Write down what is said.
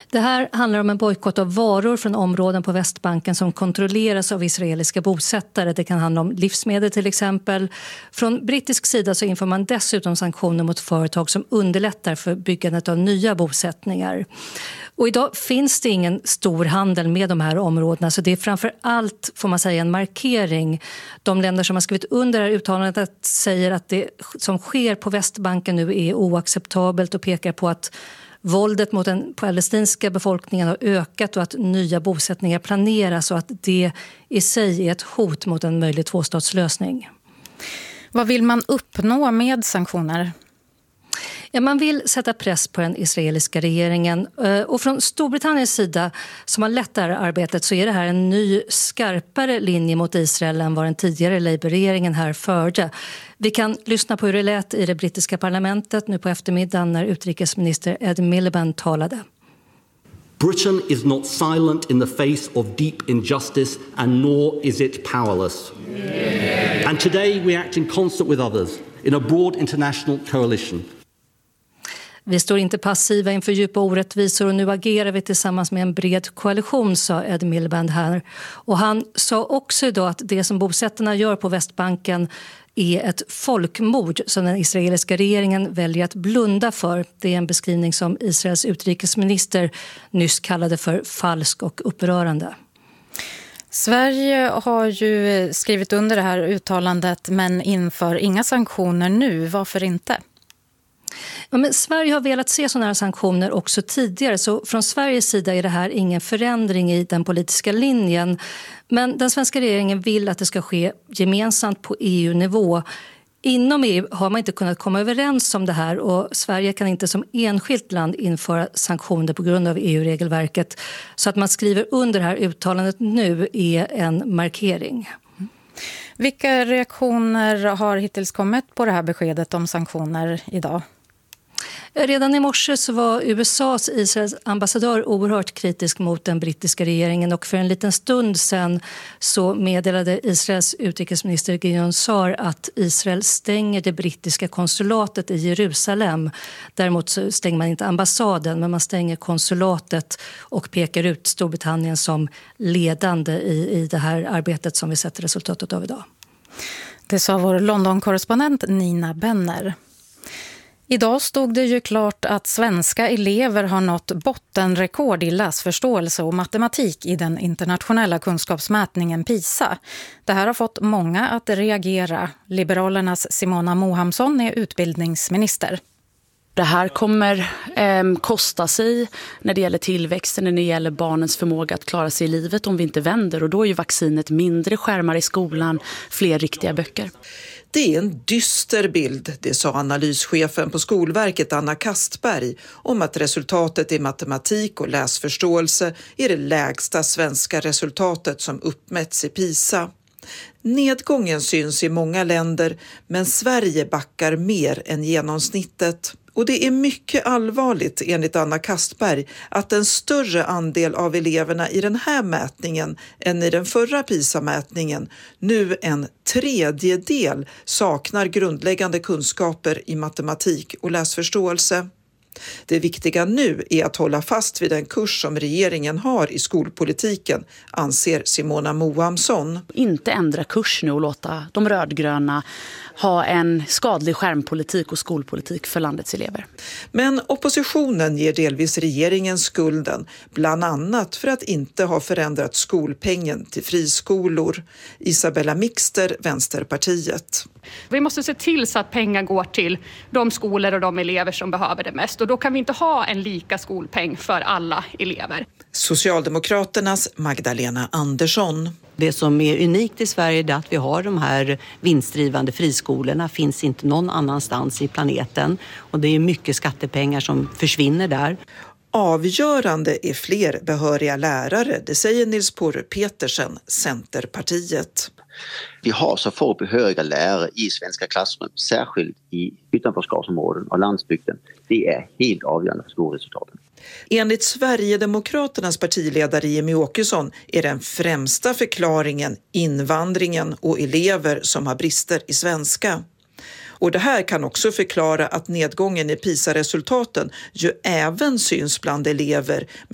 Det här handlar om en bojkott av varor från områden på Västbanken som kontrolleras av israeliska bosättare. Det kan handla om livsmedel till exempel. Från brittisk sida så inför man dessutom sanktioner mot företag som underlättar för byggandet av nya bosättningar. Och idag finns det ingen stor handel med de här områdena, så det är framför allt, får man säga, en markering. De länder som har skrivit under det här uttalandet säger att det som sker på Västbanken nu är oacceptabelt och pekar på att våldet mot den palestinska befolkningen har ökat och att nya bosättningar planeras och att det i sig är ett hot mot en möjlig tvåstatslösning. Vad vill man uppnå med sanktioner? Ja, man vill sätta press på den israeliska regeringen, och från Storbritanniens sida som har lett det här arbetet så är det här en ny skarpare linje mot Israel än vad den tidigare Labour-regeringen här förde. Vi kan lyssna på hur det lät i det brittiska parlamentet nu på eftermiddagen när utrikesminister Ed Miliband talade. Britain is not silent in the face of deep injustice, and nor is it powerless. Yeah. And today we act in concert with others in a broad international coalition. Vi står inte passiva inför djupa orättvisor och nu agerar vi tillsammans med en bred koalition, sa Ed Miliband här. Och han sa också idag att det som bosättarna gör på Västbanken är ett folkmord som den israeliska regeringen väljer att blunda för. Det är en beskrivning som Israels utrikesminister nyss kallade för falsk och upprörande. Sverige har ju skrivit under det här uttalandet men inför inga sanktioner nu. Varför inte? Ja, men Sverige har velat se sådana här sanktioner också tidigare, så från Sveriges sida är det här ingen förändring i den politiska linjen. Men den svenska regeringen vill att det ska ske gemensamt på EU-nivå. Inom EU har man inte kunnat komma överens om det här och Sverige kan inte som enskilt land införa sanktioner på grund av EU-regelverket. Så att man skriver under det här uttalandet nu är en markering. Vilka reaktioner har hittills kommit på det här beskedet om sanktioner idag? Redan i morse så var USAs Israels ambassadör oerhört kritisk mot den brittiska regeringen och för en liten stund sedan så meddelade Israels utrikesminister Gideon Sa'ar att Israel stänger det brittiska konsulatet i Jerusalem. Däremot så stänger man inte ambassaden men man stänger konsulatet och pekar ut Storbritannien som ledande i det här arbetet som vi sett resultatet av idag. Det sa vår London-korrespondent Nina Benner. Idag stod det ju klart att svenska elever har nått bottenrekord i läsförståelse och matematik i den internationella kunskapsmätningen PISA. Det här har fått många att reagera. Liberalernas Simona Mohamsson är utbildningsminister. Det här kommer kosta sig när det gäller tillväxten, när det gäller barnens förmåga att klara sig i livet om vi inte vänder. Och då är ju vaccinet mindre skärmar i skolan, fler riktiga böcker. Det är en dyster bild, det sa analyschefen på Skolverket Anna Kastberg om att resultatet i matematik och läsförståelse är det lägsta svenska resultatet som uppmätts i PISA. Nedgången syns i många länder men Sverige backar mer än genomsnittet. Och det är mycket allvarligt enligt Anna Kastberg att en större andel av eleverna i den här mätningen än i den förra PISA-mätningen, nu en tredjedel, saknar grundläggande kunskaper i matematik och läsförståelse. Det viktiga nu är att hålla fast vid den kurs som regeringen har i skolpolitiken, anser Simona Mohamsson. Inte ändra kurs nu och låta de rödgröna ha en skadlig skärmpolitik och skolpolitik för landets elever. Men oppositionen ger delvis regeringen skulden, bland annat för att inte ha förändrat skolpengen till friskolor. Isabella Mixter, Vänsterpartiet. Vi måste se till så att pengar går till de skolor och de elever som behöver det mest. Och då kan vi inte ha en lika skolpeng för alla elever. Socialdemokraternas Magdalena Andersson. Det som är unikt i Sverige är att vi har de här vinstdrivande friskolorna. Finns inte någon annanstans i planeten. Och det är mycket skattepengar som försvinner där. Avgörande är fler behöriga lärare, det säger Nils Porre Petersen, Centerpartiet. Vi har så få behöriga lärare i svenska klassrum, särskilt i utanförskapsområden och landsbygden. Det är helt avgörande för skolresultaten. Enligt Sverigedemokraternas partiledare Jimmie Åkesson är den främsta förklaringen invandringen och elever som har brister i svenska. Och det här kan också förklara att nedgången i PISA-resultaten ju även syns bland elever